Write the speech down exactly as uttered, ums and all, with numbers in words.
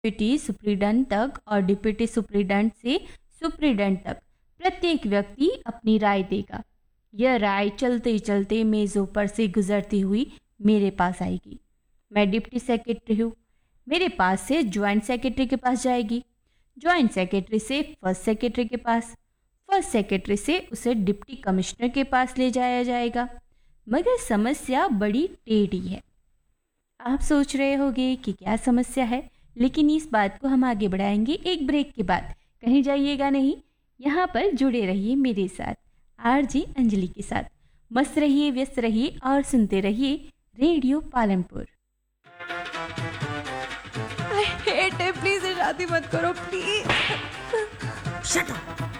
Deputy superintendent तक और deputy superintendent से सुप्रीडेंट तक प्रत्येक व्यक्ति अपनी राय देगा। यह राय चलते चलते मेज़ों पर से गुजरती हुई मेरे पास आएगी। मैं डिप्टी सेक्रेटरी हूँ, मेरे पास से ज्वाइंट सेक्रेटरी के पास जाएगी, ज्वाइंट सेक्रेटरी से फर्स्ट सेक्रेटरी के पास, फर्स्ट सेक्रेटरी से उसे डिप्टी कमिश्नर के पास ले जाया जाएगा। मगर समस्या बड़ी टेढ़ी है। आप सोच रहे होंगे कि क्या समस्या है, लेकिन इस बात को हम आगे बढ़ाएंगे एक ब्रेक के बाद। कहीं जाइएगा नहीं, यहाँ पर जुड़े रहिए मेरे साथ आरजे अंजलि के साथ। मस्त रहिए, व्यस्त रहिए और सुनते रहिए radio Palanpur. I hate it, please शादी मत करो प्लीज। Shut up.